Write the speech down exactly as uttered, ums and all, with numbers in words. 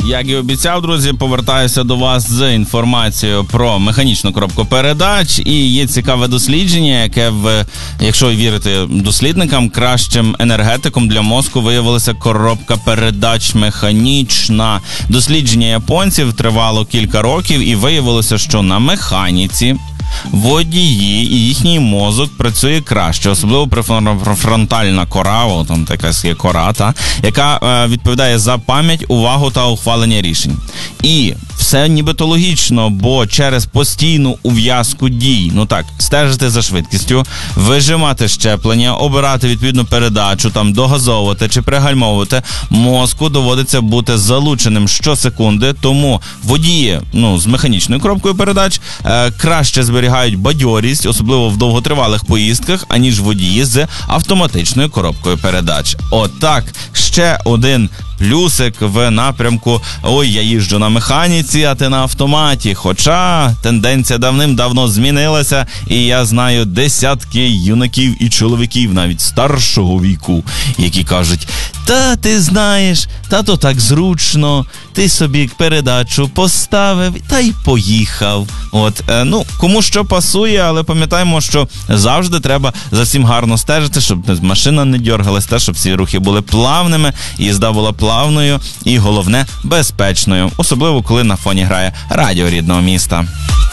Як і обіцяв, друзі, повертаюся до вас з інформацією про механічну коробку передач. І є цікаве дослідження, яке, в, якщо вірити дослідникам, кращим енергетиком для мозку виявилася коробка передач механічна. Дослідження японців тривало кілька років і виявилося, що на механіці водії і їхній мозок працює краще, особливо префронтальна кора, о, там якась є кора, та, яка е, відповідає за пам'ять, увагу та ухвалення рішень. І все нібито логічно, бо через постійну ув'язку дій, ну так, стежити за швидкістю, вижимати щеплення, обирати відповідну передачу, там, догазовувати чи пригальмовувати, мозку доводиться бути залученим щосекунди, тому водії, ну, з механічною коробкою передач е, краще зберігають бадьорість, особливо в довготривалих поїздках, аніж водії з автоматичною коробкою передач. Отак, ще один плюсик в напрямку «Ой, я їжджу на механіці, а ти на автоматі». Хоча тенденція давним-давно змінилася, і я знаю десятки юнаків і чоловіків, навіть старшого віку, які кажуть: «Та ти знаєш, та то так зручно, ти собі передачу поставив, та й поїхав». От, е, ну, кому що пасує, але пам'ятаємо, що завжди треба за всім гарно стежити, щоб машина не дергалась, та щоб всі рухи були плавними, їзда була плавною і, головне, безпечною. Особливо, коли на фоні грає радіо рідного міста.